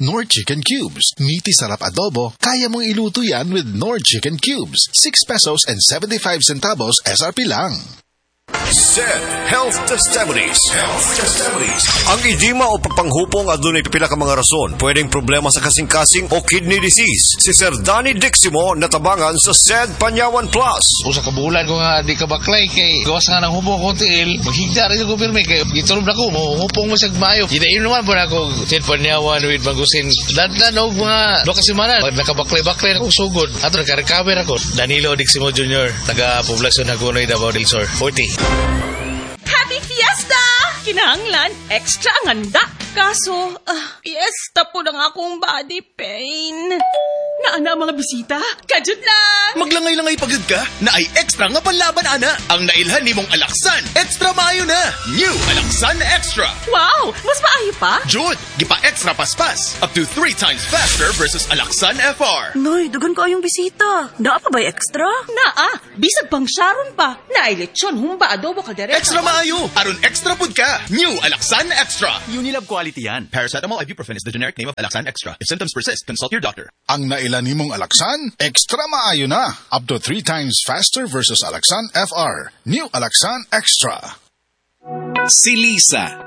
Knorr Chicken Cubes. Meaty sarap adobo, kaya mong iluto yan with Knorr Chicken Cubes. 6 pesos and 75 centavos SRP lang. SED Health Testimonies. Ang edema o papanghupong adunay pipila ka mga rason. Pwedeng problema sa kasing-kasing o kidney disease. Si Sir Danny Diximo natabangan sa SED Panyawan Plus. Usa ka bulan ko nga di ka baklay kay gawas nga ng hupong ko tiil. Maghigda rin ko pirmi kay gitulob na ko mo hupong mo sa mayo. Gidayon naman po na ako SED Panyawan with Magusin. Dadlan og mga 2 semana. Pag nakabaklay-baklay ako sugod. Ato nagka-recover ako. Danilo Diximo Jr. Taga-poblasyon Hagonoy, Davao del Sur. 40. Happy Fiesta! Kinahanglan, extra ang handa. Kaso, fiesta po ng akong body pain. Naana mga bisita? Kajud lang! Maglangay-langay pagod ka? Na ay extra nga panlaban, ana. Ang nailhan ni mong Alaksan, extra maayo na. New Alaksan Extra. Wow! Mas maayo pa? Jud, gipa extra paspas. Up to 3 times faster versus Alaksan FR. Noy, dugan ko yung bisita. Naa pa ba'y extra? Naa, bisag pang Sharon pa. Naay lechon, humba, adobo, kaldereta. Extra maayo. Aron extra pud ka. New Alaksan Extra. Unilab quality yan. Paracetamol ibuprofen is the generic name of Alaksan Extra. If symptoms persist, consult your doctor. Ang nailan nimong Alaksan, extra maayo na. Up to 3 times faster versus Alaksan FR. New Alaksan Extra. Si Lisa,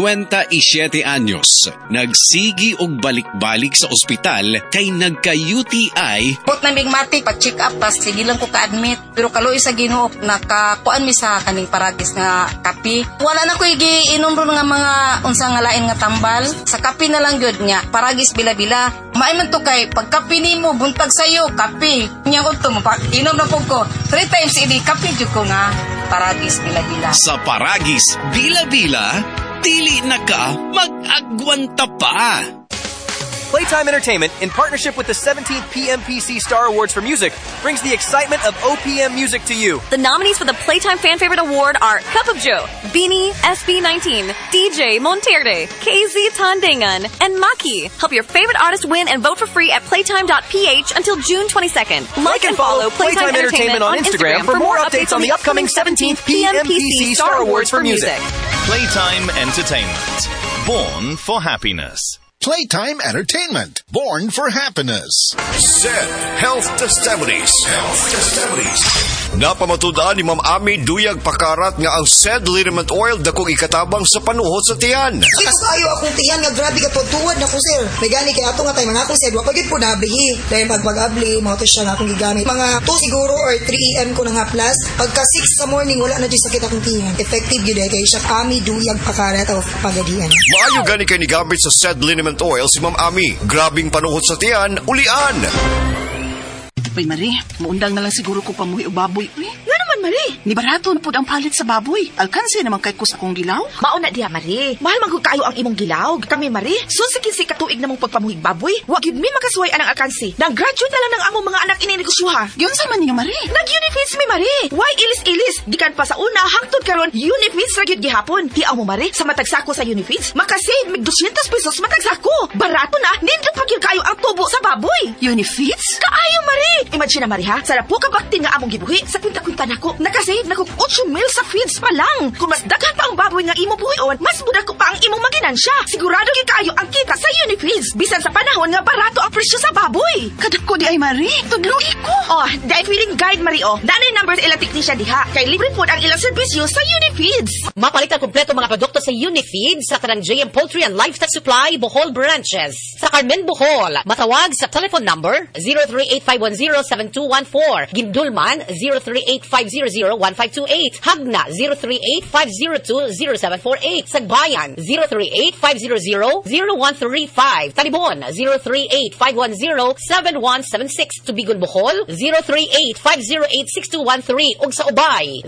57 anyos, nagsigi og balik-balik sa ospital kay nagka-UTI. Put na bigmatik, pag-check up, tas sige lang ko ka-admit. Pero kaloy sa Ginoo, nakakuan mi sa kaning paragis nga kapi. Wala na ko igiinom ron nga mga unsa nga lain nga tambal. Sa kapi na lang gyud nya, paragis bila-bila. Maiman to kay, pag kapi nimo, buntag sayo, kapi. Nya ko to, inom na po ko. 3 times ini, kapi jud ko nga. Paragis bila-bila. Sa paragis bila-bila, dili na ka mag-agwanta pa. Playtime Entertainment, in partnership with the 17th PMPC Star Awards for Music, brings the excitement of OPM music to you. The nominees for the Playtime Fan Favorite Award are Cup of Joe, Beanie, SB19, DJ Monterde, KZ Tandangan, and Maki. Help your favorite artist win and vote for free at playtime.ph until June 22nd. Like and follow Playtime Entertainment on Instagram for more updates on the upcoming 17th PMPC Star Awards for Music. Playtime Entertainment. Born for happiness. Playtime Entertainment. Born for happiness. SED Health Testimonies. Napamatudaan ni Ma'am Ami Duyag Pakarat nga ang SED liniment oil dakong ikatabang sa panuhot sa tiyan. Mas ayo akong tiyan nga grabe ka tuwad na ko sir. May gani kay ato nga tay mga akong SED wa pagid po nablihi. Dahil pag-abli mga to siya nga akong gigamit. Mga 2 siguro or 3 AM ko na nga plus. Pagka 6 sa morning wala na di sakit akong tiyan. Effective gyud kay siya Ami Duyag Pakarat of Pagadian. Maayo gani kay ni gamit sa SED liniment oil si Ma'am Ami. Grabing panuhot sa tiyan, ulian. Uy, Marie, maundang na lang siguro ko pamuhi o baboy. Nga naman, Marie. Ni barato na po ang palit sa baboy. Alkansi naman kay kus akong gilaw. Mauna diha, Marie. Mahal man kayo ang imong gilaw. Kami, Marie, sunsikin si katuig namong pagpamuhig baboy. Wag yun mi makasuway anang alkansi. Nang-graduate na lang ng among mga anak ininegosyoha. Yun sa man niyo, Marie. Nag-unifeeds mi, Marie. Why ilis-ilis? Gikan pa sa una, hangtod karon unifeeds ra gyud gihapon. Hiaw mo, Marie, sa matagsako sa unifeeds, makasave mig 200 pesos matagsako. Barato na, nindot pa gyud kayo ang tubo sa baboy. Unifeeds? Kaayo, Marie. Imagine na, Marie, ha? Sa po ka baktin nga among gibuhi, sa kwinta-kwinta nako, nakasave nako 8 mil sa feeds pa lang. Kung mas daghan pa ang baboy nga imo buhion, mas budak ko pa ang imong maginansya. Sigurado gyud kayo ang kita sa Unifeeds. Bisan sa panahon nga barato ang presyo sa baboy. Kadako di ay, Marie. Tudlugi ko. Oh, dahil feeling guide, Marie, oh. Nanay number ilang technician diha. Kay libre po ang ilang serbisyo sa Unifeeds. Mapalitan kompleto mga produkto sa Unifeeds sa tanang JM Poultry and Livestock Supply, Bohol Branches. Sa Carmen, Bohol, matawag sa telephone number 038-510-7214. Gindulman, 038-500-1528. Hagna, 038-502-0748. Sagbayan, 038-500-0135. Talibon, 038-510-7176. Tubigon, Bohol, 038-508-6213. Ug sa Ubay,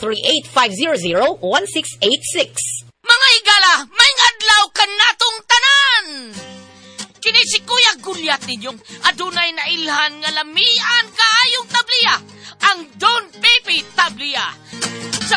038-500-1686. Mga higala, may adlaw ka natong tanan! Kini si Kuya Gulyat ninyong adunay na ilhan nga lamian kaayong tabliya, ang Don Pepe Tabliya. Sa